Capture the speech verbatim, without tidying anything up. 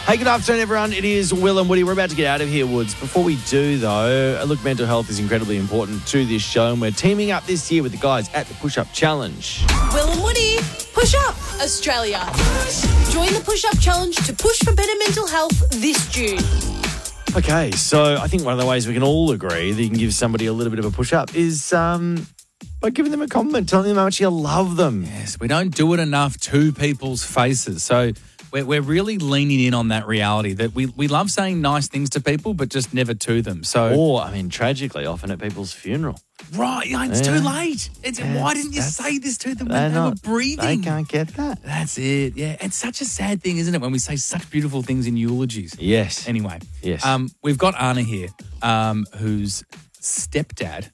Hey, good afternoon, everyone. It is Will and Woody. We're about to get out of here, Woods. Before we do, though, look, mental health is incredibly important to this show, and we're teaming up this year with the guys at the Push Up Challenge. Will and Woody, Push Up Australia. Join the Push Up Challenge to push for better mental health this June. Okay, so I think one of the ways we can all agree that you can give somebody a little bit of a push-up is um, by giving them a compliment, telling them how much you love them. Yes, we don't do it enough to people's faces. So we're, we're really leaning in on that reality that we, we love saying nice things to people, but just never to them. So, Or, I mean, tragically, often at people's funeral. right, yeah, it's Yeah. too late. It's, Yeah, why didn't you that's- say this to them They're when they were not- breathing? They can't get that. That's it. Yeah, it's such a sad thing, isn't it, when we say such beautiful things in eulogies? Yes. Anyway, Yes. um, we've got Anna here, um, whose stepdad